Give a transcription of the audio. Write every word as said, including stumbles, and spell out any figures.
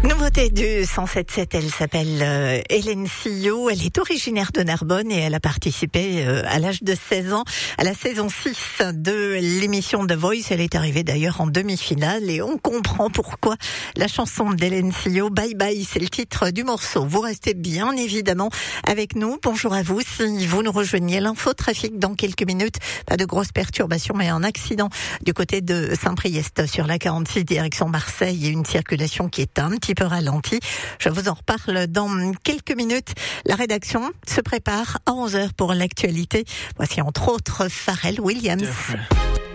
Nouveauté du cent sept sept, elle s'appelle euh, Hélène Sillot, elle est originaire de Narbonne et elle a participé euh, à l'âge de seize ans à la saison six de l'émission The Voice. Elle est arrivée d'ailleurs en demi-finale et on comprend pourquoi. La chanson d'Hélène Sillot, Bye Bye, c'est le titre du morceau. Vous restez bien évidemment avec nous. Bonjour à vous, si vous nous rejoignez. L'infotrafic dans quelques minutes, pas de grosses perturbations mais un accident du côté de Saint-Priest sur la quarante-six direction Marseille et une circulation qui est un petit peu ralenti. Je vous en reparle dans quelques minutes. La rédaction se prépare à onze heures pour l'actualité. Voici entre autres Pharrell Williams.